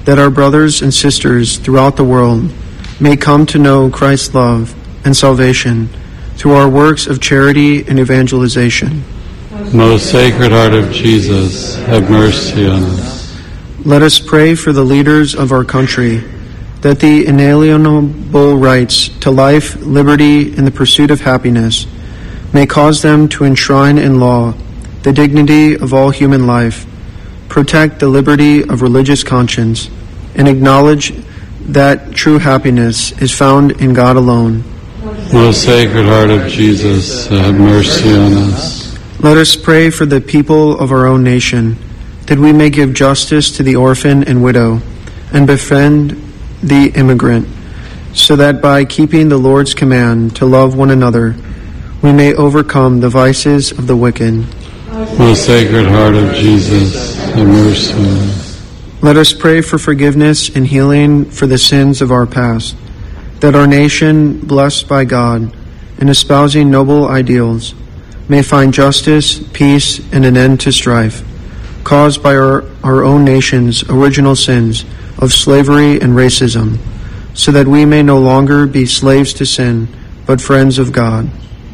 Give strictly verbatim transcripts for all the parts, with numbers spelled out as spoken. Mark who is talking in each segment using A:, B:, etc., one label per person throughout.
A: that our brothers and sisters throughout the world may come to know Christ's love and salvation through our works of charity and evangelization.
B: Most Sacred Heart of Jesus, have mercy on us.
A: Let us pray for the leaders of our country, that the inalienable rights to life, liberty, and the pursuit of happiness may cause them to enshrine in law the dignity of all human life, protect the liberty of religious conscience, and acknowledge that true happiness is found in God alone.
B: Most Sacred Heart of Jesus, have mercy on us.
A: Let us pray for the people of our own nation, that we may give justice to the orphan and widow, and befriend the immigrant, so that by keeping the Lord's command to love one another, we may overcome the vices of the wicked.
B: Most Sacred Heart of Jesus, have mercy on us.
A: Let us pray for forgiveness and healing for the sins of our past, that our nation, blessed by God and espousing noble ideals, may find justice, peace, and an end to strife, caused by our, our own nation's original sins of slavery and racism, so that we may no longer be slaves to sin, but friends of God.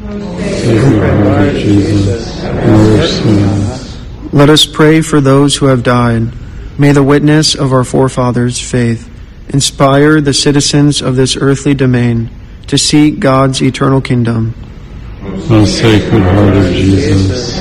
A: Let us pray for those who have died. May the witness of our forefathers' faith inspire the citizens of this earthly domain to seek God's eternal kingdom.
B: Most Sacred Heart of Jesus.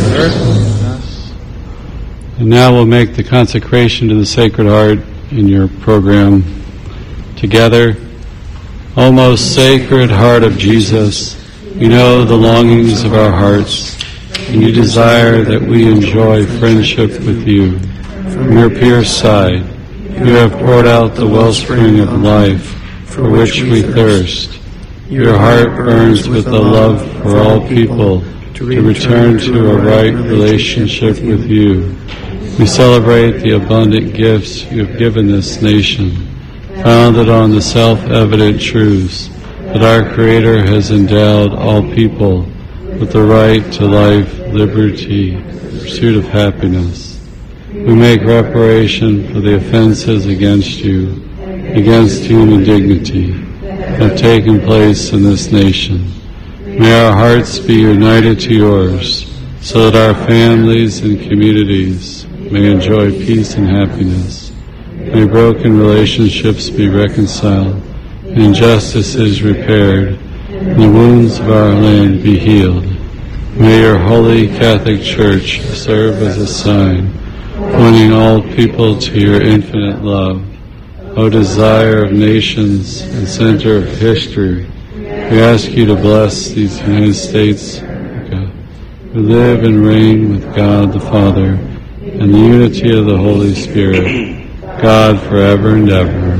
B: And now we'll make the consecration to the Sacred Heart in your program together. O most Sacred Heart of Jesus, you know the longings of our hearts, and you desire that we enjoy friendship with you. From your pierced side, you have poured out the wellspring of life for which we thirst. Your heart burns with the love for all people to return to a right relationship with you. We celebrate the abundant gifts you have given this nation, founded on the self-evident truths that our Creator has endowed all people with the right to life, liberty, pursuit of happiness. We make reparation for the offenses against you, against human dignity, that have taken place in this nation. May our hearts be united to yours, so that our families and communities may enjoy peace and happiness. May broken relationships be reconciled, and injustices repaired, and the wounds of our land be healed. May your holy Catholic Church serve as a sign, pointing all people to your infinite love. O desire of nations and center of history, we ask you to bless these United States, who live and reign with God the Father and the unity of the Holy Spirit, God forever and ever.